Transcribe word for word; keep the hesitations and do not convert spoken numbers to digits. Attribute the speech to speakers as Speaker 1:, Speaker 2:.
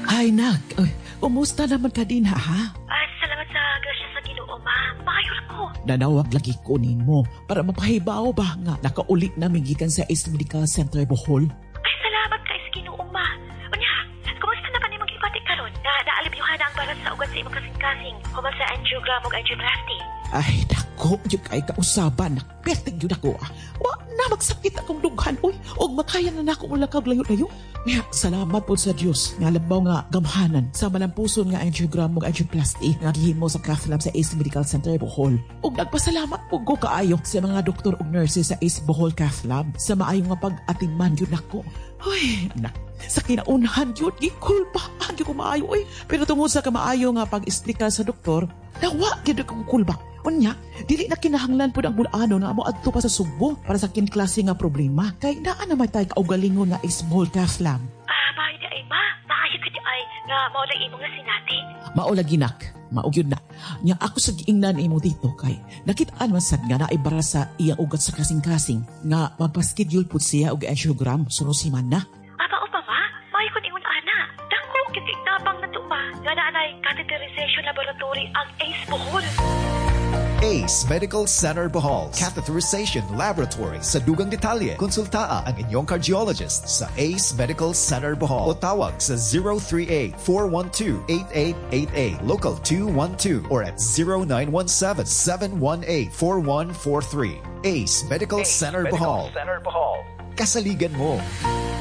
Speaker 1: Ay, nak. Ay, kumusta naman ka din, ha?
Speaker 2: Ay, salamat sa grasya sa Ginoo, ma. Maayo ra ko.
Speaker 1: Nanawag lagi kunin mo para mapahibaw ba nga nakaulit na gikan sa Ace Medical Center Bohol.
Speaker 2: Ay, salamat kay sa Ginoo, ma. Unya, kumusta na pa ni mag-ipati karon? Na naalibyuhan ang baras sa ugat sa imong kasing-kasing human sa angiogram ug angioplasty.
Speaker 1: Ay, dako, yung kay kausaban. Nakpertig yun ako. Ah. Wa na magsakit akong dughan. Uy, og makaya na nako mula kag layo-layo. Kaya, salamat po sa Diyos. Nga labaw nga gamhanan sa malampuson nga angiogram ug angioplasty nga gihimo sa cath lab sa Ace Medical Center Bohol. Og nagpasalamat po ko kaayo sa mga doktor ug nurses sa Ace Bohol Cath Lab sa maayong nga pag-atinman yun ako. Uy, na. Sa kinaunahan yun, gikulpa. Agi ko maayo, uy. Pero tungod sa kamaayo nga pag-explika sa doktor, nawa, gina kong kulba. Unya, dili na kinahanglan po ang bulano na mo adto pa sa Subo para sa kinklase nga problema. Kay naa naman tayo kaugalingon nga Isbol Cath Lab.
Speaker 2: Ah, maayo di ay, ma. Maayo ka di ay nga maulang imong nga sinati.
Speaker 1: Maulaginak, maugyod na. Nya ako sa giingnan imo dito kay nakitaan man sad nga naibara sa iyang ugat sa kasing-kasing nga magpa-schedule pud siya og angiogram sunod semana.
Speaker 2: Aba upa, ma. Maayo ko ningon ana. Dako kiti tabang na tupa nga naanay catheterization laboratory ang Ace Bohol.
Speaker 3: Ace Medical Center Bohol Catheterization Laboratory. Sa dugang detalye, konsultaa ang inyong cardiologist sa Ace Medical Center Bohol o tawag sa zero three eight, four one two, eight eight eight eight, local two one two or at zero nine one seven, seven one eight, four one four three. Ace Medical
Speaker 4: Ace
Speaker 3: Center
Speaker 4: Medical
Speaker 3: Bohol.
Speaker 4: Center Bohol.
Speaker 3: Kasaligan mo.